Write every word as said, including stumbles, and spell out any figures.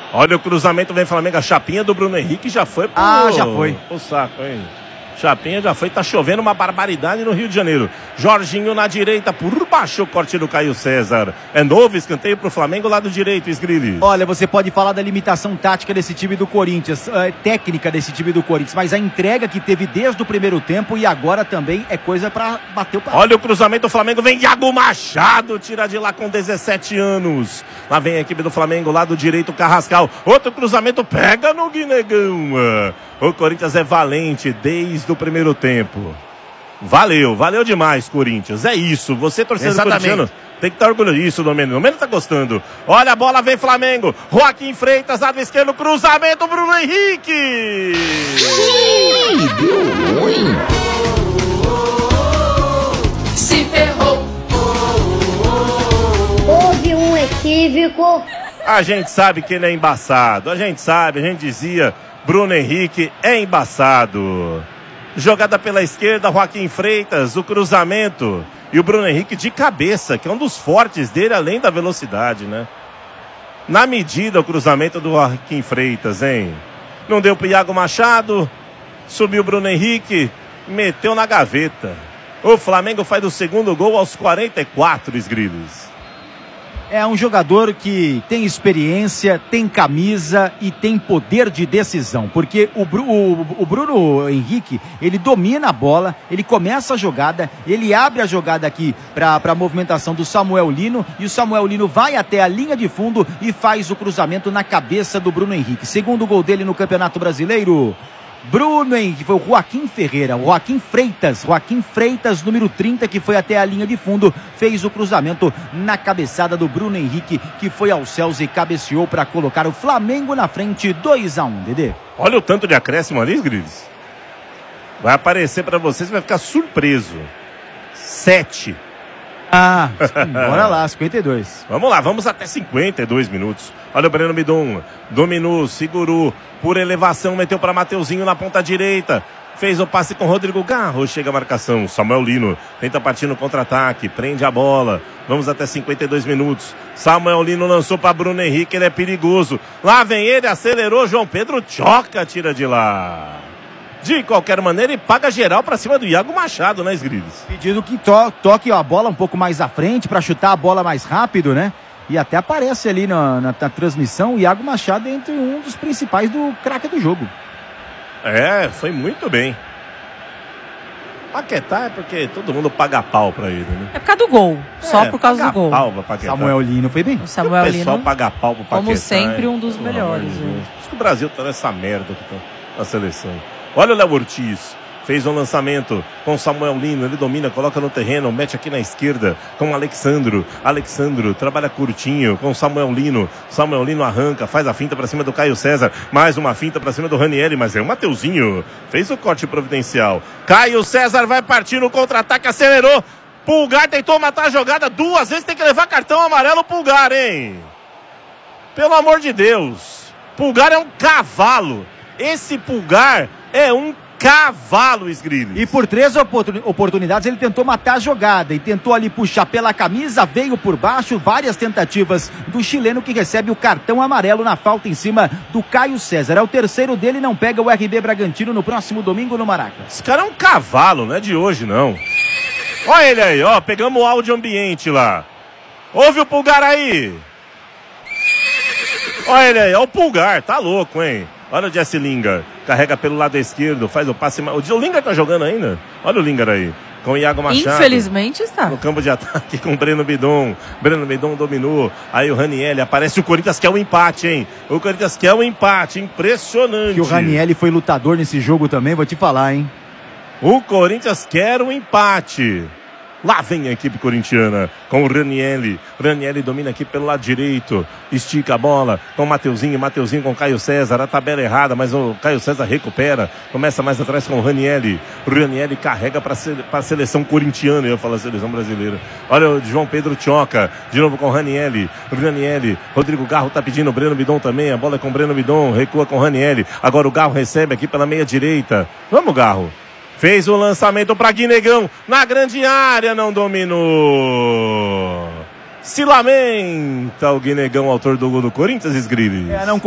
Olha o cruzamento, vem Flamengo, a chapinha do Bruno Henrique já foi pro... Ah, já foi. O saco, hein? Chapinha já foi, tá chovendo uma barbaridade no Rio de Janeiro. Jorginho na direita, por baixo o corte do Caio César. É novo escanteio pro Flamengo, lado direito, Esgrilles. Olha, você pode falar da limitação tática desse time do Corinthians, é, técnica desse time do Corinthians, mas a entrega que teve desde o primeiro tempo e agora também é coisa pra bater o pau. Olha o cruzamento, o Flamengo vem, Iago Machado, tira de lá com dezessete anos. Lá vem a equipe do Flamengo, lado direito, Carrascal. Outro cruzamento, pega no Guinegão. O Corinthians é valente desde o primeiro tempo. Valeu, valeu demais, Corinthians. É isso, você torcedor corintiano tem que estar orgulhoso disso, Domênio. O Domênio tá gostando. Olha a bola, vem Flamengo. Joaquim Freitas, lado esquerdo, cruzamento, Bruno Henrique. Ih, deu ruim. Se ferrou. Houve um equívoco. A gente sabe que ele é embaçado. A gente sabe, a gente dizia, Bruno Henrique é embaçado. Jogada pela esquerda, Joaquim Freitas, o cruzamento. E o Bruno Henrique de cabeça, que é um dos fortes dele, além da velocidade, né? Na medida o cruzamento do Joaquim Freitas, hein? Não deu pro Iago Machado. Subiu o Bruno Henrique, meteu na gaveta. O Flamengo faz o segundo gol aos quarenta e quatro, Esgrilles. É um jogador que tem experiência, tem camisa e tem poder de decisão, porque o, Bru, o, o Bruno Henrique, ele domina a bola, ele começa a jogada, ele abre a jogada aqui para a movimentação do Samuel Lino, e o Samuel Lino vai até a linha de fundo e faz o cruzamento na cabeça do Bruno Henrique. Segundo gol dele no Campeonato Brasileiro. Bruno Henrique, foi o Joaquim Ferreira, Joaquim Freitas, Joaquim Freitas, número trinta, que foi até a linha de fundo, fez o cruzamento na cabeçada do Bruno Henrique, que foi aos céus e cabeceou para colocar o Flamengo na frente, dois a um, Dedê. Olha o tanto de acréscimo ali, Grilles. Vai aparecer para vocês, vai ficar surpreso. Sete. Ah, bora lá, cinquenta e dois. Vamos lá, vamos até cinquenta e dois minutos. Olha o Breno Bidon, dominou, segurou, por elevação, meteu para Mateuzinho na ponta direita. Fez o passe com Rodrigo Garro, chega a marcação. Samuel Lino tenta partir no contra-ataque, prende a bola. Vamos até cinquenta e dois minutos. Samuel Lino lançou para Bruno Henrique, ele é perigoso. Lá vem ele, acelerou, João Pedro choca, tira de lá. De qualquer maneira, ele paga geral pra cima do Iago Machado, né, Esgrilles? Pedido que to toque a bola um pouco mais à frente pra chutar a bola mais rápido, né? E até aparece ali na, na, na transmissão o Iago Machado entre um dos principais do craque do jogo. É, foi muito bem. Paquetá é porque todo mundo paga pau pra ele, né? É por causa do gol, só é, por causa do gol. Pau pra Paquetá. Samuel Lino foi bem. O Samuel o pessoal Lino, paga pau pro Paquetá. como sempre, um dos Pelo melhores. amor de né? Deus. Por isso que o Brasil tá nessa merda que tá na seleção. Olha o Léo Ortiz. Fez um lançamento com Samuel Lino, ele domina, coloca no terreno, mete aqui na esquerda com Alexandro. Alexandro trabalha curtinho com Samuel Lino. Samuel Lino arranca, faz a finta pra cima do Caio César. Mais uma finta pra cima do Ranieri, mas é o Mateuzinho. Fez o corte providencial. Caio César vai partir no contra-ataque, acelerou. Pulgar tentou matar a jogada duas vezes, tem que levar cartão amarelo Pulgar, hein? Pelo amor de Deus. Pulgar é um cavalo. Esse Pulgar é um cavalo, Esgrilles. E por três oportunidades ele tentou matar a jogada e tentou ali puxar pela camisa, veio por baixo, várias tentativas do chileno que recebe o cartão amarelo na falta em cima do Caio César. É o terceiro dele, não pega o R B Bragantino no próximo domingo no Maraca. Esse cara é um cavalo, não é de hoje não. Olha ele aí, ó, pegamos o áudio ambiente lá. Ouve o Pulgar aí. Olha ele aí, ó o Pulgar, tá louco, hein? Olha o Jesse Lingard, carrega pelo lado esquerdo, faz o passe... O Lingard tá jogando ainda? Olha o Lingard aí, com o Iago Machado. Infelizmente está. No campo de ataque com o Breno Bidon. Breno Bidon dominou, aí o Ranieri, aparece o Corinthians, quer o empate, hein? O Corinthians quer o empate, impressionante. Que o Ranieri foi lutador nesse jogo também, vou te falar, hein? O Corinthians quer o empate. Lá vem a equipe corintiana com o Ranieri. Ranieri domina aqui pelo lado direito. Estica a bola com o Mateuzinho. Mateuzinho com o Caio César. A tabela errada, mas o Caio César recupera. Começa mais atrás com o Ranieri. O Ranieri carrega para a seleção corintiana. Eu falo a seleção brasileira. Olha o João Pedro choca. De novo com o Ranieri. Ranieri. Rodrigo Garro tá pedindo o Breno Bidon também. A bola é com o Breno Bidon. Recua com o Ranieri. Agora o Garro recebe aqui pela meia direita. Vamos, Garro. Fez o lançamento para Guinegão, na grande área, não dominou. Se lamenta o Guinegão, autor do gol do Corinthians, Esgrilles. É, não